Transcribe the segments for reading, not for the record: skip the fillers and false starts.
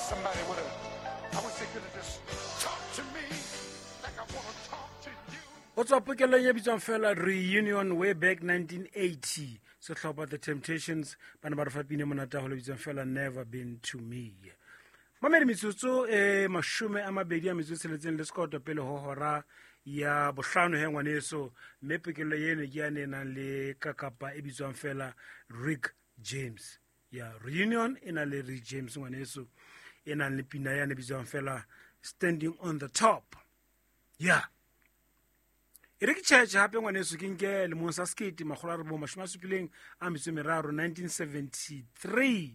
somebody I wish they could have just talked to me like I want to talk to you. What's up, pokelong ya bitswang fela Reunion way back 1980. Sehlopha The Temptations bana ba re fapine monata go le bitswang fela Never Been to Me. Mamedi metsotso mashome a mabedi a metso seletseng le skoto pele ho hora ya bohlano he ngwaneso mme pokelo yeno ke ya nang le kakapa e bitswang fela Rick James. Ya Reunion ena le Rick James ngwaneso ena le pina ya ne bitswang fela Standing on the Top. Yeah. Ere ke tšhaetše hape ngwaneso ke nke lemong sa skate makgolo a re bo mashome a supileng a metso meraro 1973.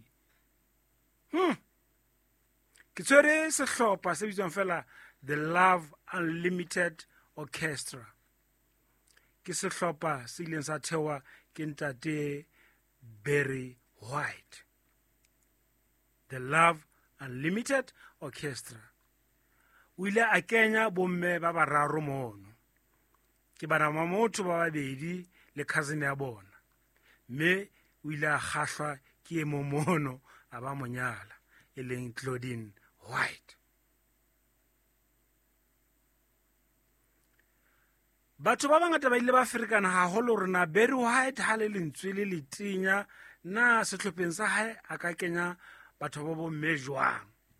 Ke tshwere sehlopha se bitswang fela The Love Unlimited Orchestra. Ke sehlopha se ileng sa thewa ke ntate Barry White. The Love Unlimited Orchestra. O ile a kenya bomme ba bararo mono. Ke bana motho ba babedi le cousin ya bona. Me o ile a kgahlwa ke mono a ba monyala e leng Claudine White. Batho ba bangata ba ile ba Afrikana haholo rena Barry White ha le lentswe le letinya na sehlopheng sa hae a ka kenya batho ba bo mme jwang.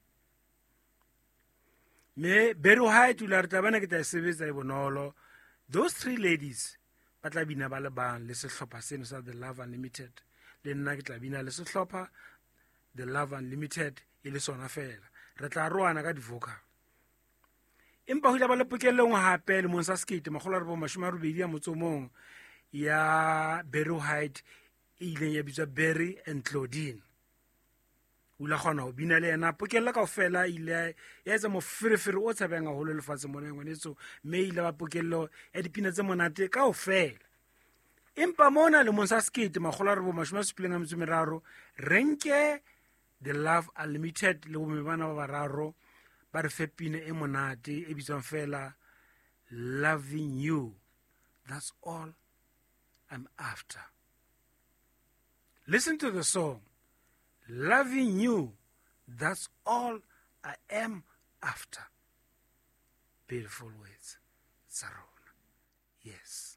Me Barry White o la re tabana ke tla sebetsa e bonolo. Those three ladies ba tla bina ba le bang le sehlopha seno sa The Love Unlimited. Le nna ke tla bina le sehlopha The Love Unlimited e le sona fela. Re tla roana ka di-vocal. Empa ho ile ba le pokelong hape le monsa skate makgolo a re bo mashome a robedi a motso mong ya Barry White e ileng ya bitswa Barry and Claudine. Ula khona ho bina le yena pokella kaofela ile ya etsa moferefere o tshabeng haholo lefatshe mona ngwanetso mme ile ba pokello ya dipina tse monate kaofela. Empa mona le monsa skate makgolo a re bo mashome a supileng a metso meraro renke The Love Unlimited le bo mebana ba bararo ba re fepine e monate e bitswang fela Loving You, That's All I'm After. Listen to the song. Loving You, That's All I Am After. Beautiful words. Sarona. Yes.